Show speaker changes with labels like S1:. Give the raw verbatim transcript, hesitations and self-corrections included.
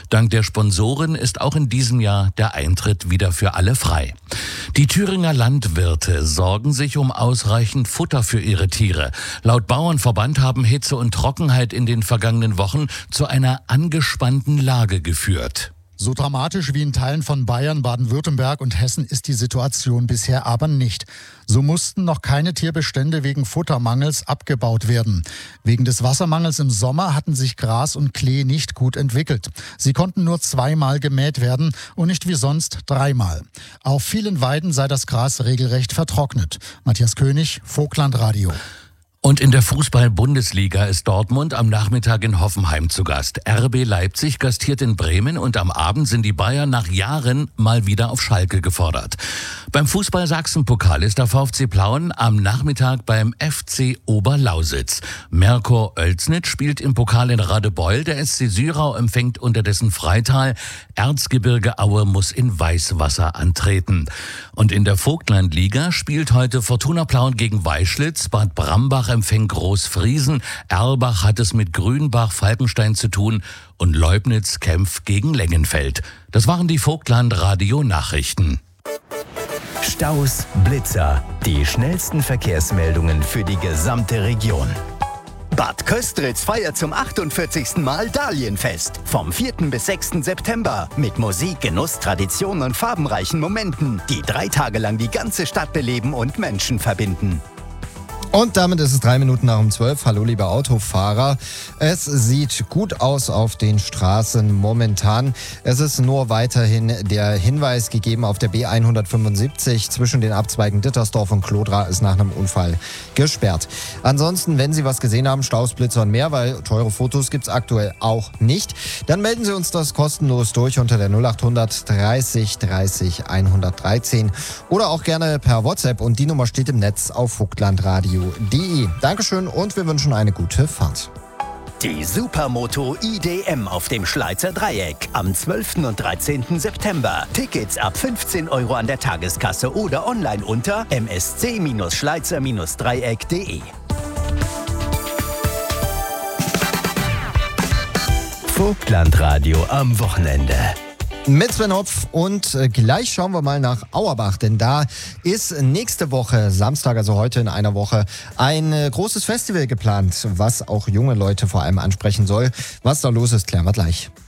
S1: Dank der Sponsoren ist auch in diesem Jahr der Eintritt wieder für alle frei. Die Thüringer Landwirte sorgen sich um ausreichend Futter für ihre Tiere. Laut Bauernverband haben Hitze und Trockenheit in den vergangenen Wochen zu einer angespannten Lage geführt.
S2: So dramatisch wie in Teilen von Bayern, Baden-Württemberg und Hessen ist die Situation bisher aber nicht. So mussten noch keine Tierbestände wegen Futtermangels abgebaut werden. Wegen des Wassermangels im Sommer hatten sich Gras und Klee nicht gut entwickelt. Sie konnten nur zweimal gemäht werden und nicht wie sonst dreimal. Auf vielen Weiden sei das Gras regelrecht vertrocknet. Matthias König, Vogtlandradio.
S1: Und in der Fußball-Bundesliga ist Dortmund am Nachmittag in Hoffenheim zu Gast. R B Leipzig gastiert in Bremen und am Abend sind die Bayern nach Jahren mal wieder auf Schalke gefordert. Beim Fußball-Sachsen-Pokal ist der VfC Plauen am Nachmittag beim F C Oberlausitz. Merkur Oelsnitz spielt im Pokal in Radebeul. Der S C Syrau empfängt unterdessen Freital. Erzgebirge Aue muss in Weißwasser antreten. Und in der Vogtlandliga spielt heute Fortuna Plauen gegen Weischlitz. Bad Brambach empfängt Großfriesen, Erlbach hat es mit Grünbach-Falkenstein zu tun und Leubnitz kämpft gegen Lengenfeld. Das waren die Vogtland-Radio-Nachrichten.
S3: Staus, Blitzer, die schnellsten Verkehrsmeldungen für die gesamte Region. Bad Köstritz feiert zum achtundvierzigsten Mal Dahlienfest. Vom vierten bis sechsten September. Mit Musik, Genuss, Tradition und farbenreichen Momenten, die drei Tage lang die ganze Stadt beleben und Menschen verbinden.
S4: Und damit ist es drei Minuten nach um zwölf. Hallo, liebe Autofahrer. Es sieht gut aus auf den Straßen momentan. Es ist nur weiterhin der Hinweis gegeben, auf der B hundertfünfundsiebzig zwischen den Abzweigen Dittersdorf und Klodra ist nach einem Unfall gesperrt. Ansonsten, wenn Sie was gesehen haben, Staus, Blitzer und mehr, weil teure Fotos gibt's aktuell auch nicht, dann melden Sie uns das kostenlos durch unter der null achthundert dreißig dreißig hundertdreizehn oder auch gerne per WhatsApp, und die Nummer steht im Netz auf vogtlandradio punkt de. Dankeschön und wir wünschen eine gute Fahrt.
S3: Die Supermoto I D M auf dem Schleizer Dreieck am zwölften und dreizehnten September. Tickets ab fünfzehn Euro an der Tageskasse oder online unter m s c schleizer dreieck punkt de. Vogtlandradio am Wochenende.
S4: Mit Sven Hopf, und äh, gleich schauen wir mal nach Auerbach, denn da ist nächste Woche, Samstag, also heute in einer Woche, ein äh, großes Festival geplant, was auch junge Leute vor allem ansprechen soll. Was da los ist, klären wir gleich.